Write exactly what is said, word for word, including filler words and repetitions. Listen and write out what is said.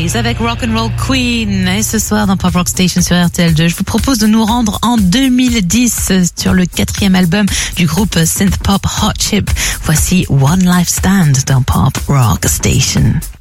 Days avec Rock'n'Roll Queen. Et ce soir dans Pop Rock Station sur R T L deux, je vous propose de nous rendre en deux mille dix sur le quatrième album du groupe synth pop Hot Chip. Voici One Life Stand dans Pop Rock Station.